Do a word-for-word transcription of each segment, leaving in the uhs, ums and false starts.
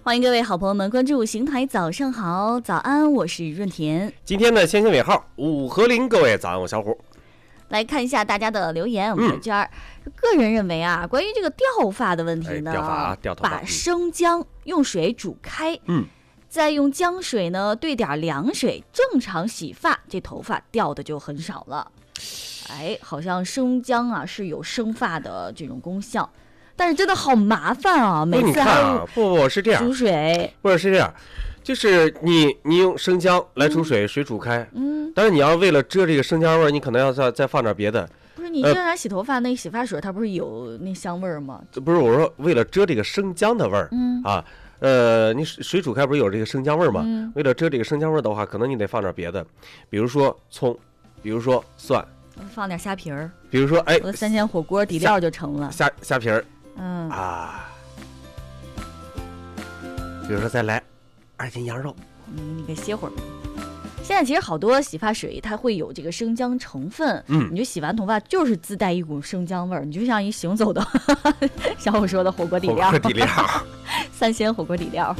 欢迎各位好朋友们关注邢台早上好，早安，我是润田。 今天的先行尾号五和零，各位早安，我小虎。 来看一下大家的留言，我们的娟儿、嗯、个人认为啊，关于这个掉发的问题呢， 哎、掉发啊，掉头发， 把生姜用水煮开， 嗯， 再用姜水呢兑点凉水，正常洗发，这头发掉的就很少了。哎，好像生姜啊是有生发的这种功效，但是真的好麻烦啊，每次还要不不是这样煮水， 不是是这样。就是你，你用生姜来煮水，嗯、水煮开，嗯，但是你要为了遮这个生姜味儿，你可能要再再放点别的。 不是你正常洗头发、呃、那个洗发水，它不是有那香味儿吗？ 不是，我说为了遮这个生姜的味儿，嗯啊，呃，你水煮开不是有这个生姜味儿吗？嗯、为了遮这个生姜味儿的话，可能你得放点别的，比如说葱，比如说蒜， 放点虾皮儿， 比如说哎， 我的三鲜火锅底料就成了虾虾皮儿， 嗯啊，比如说再来二斤羊肉。 你你给歇会儿。现在其实好多洗发水它会有这个生姜成分，嗯，你就洗完头发就是自带一股生姜味儿，你就像一行走的，像我说的火锅底料， 火锅底料， 三鲜火锅底料。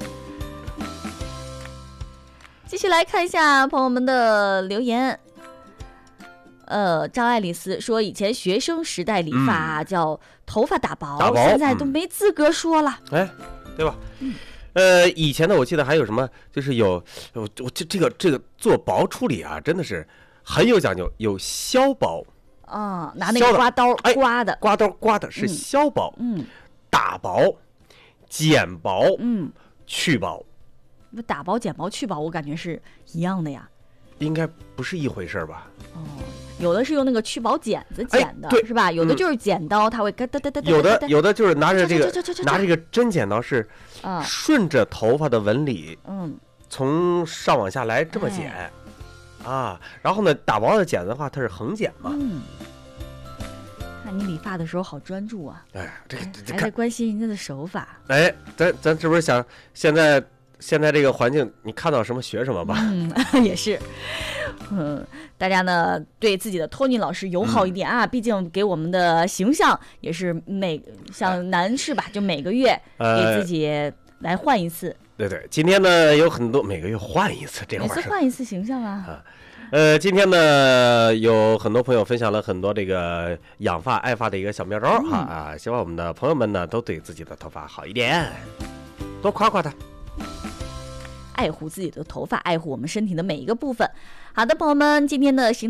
继续来看一下朋友们的留言。呃，张爱丽丝说，以前学生时代理发、啊嗯、叫头发打薄， 打薄现在都没资格说了， 嗯、哎，对吧？嗯。呃，以前呢，我记得还有什么，就是有，我我这这个这个做薄处理啊，真的是很有讲究，有削薄啊、哦，拿那个刮刀刮的， 哎、刮刀刮的是削薄， 嗯， 打薄、剪薄， 嗯， 去薄。 那打薄、剪薄、去薄，我感觉是一样的呀， 应该不是一回事吧？ 哦。有的是用那个去薄剪子剪的， 哎、对是吧？有的就是剪刀，嗯、它会嘎哒哒哒哒。 有的有的就是拿着这个拿这个针剪刀是，啊，顺着头发的纹理，嗯，从上往下来这么剪，哎、啊，然后呢，打薄的剪子的话，它是横剪嘛。 嗯，看你理发的时候好专注啊！ 哎，这个这还在关心人家的手法。 哎，咱咱是不是想现在现在这个环境，你看到什么学什么吧？ 嗯，也是。嗯，大家呢对自己的托尼老师友好一点啊，嗯、毕竟给我们的形象也是每像男士吧，就每个月给自己来换一次。 呃、对对，今天呢有很多每个月换一次这会儿， 每次换一次形象啊。 啊呃，今天呢有很多朋友分享了很多这个养发爱发的一个小妙招、嗯、啊，希望我们的朋友们呢都对自己的头发好一点，多夸夸他。 爱护自己的头发，爱护我们身体的每一个部分。好的，朋友们，今天的行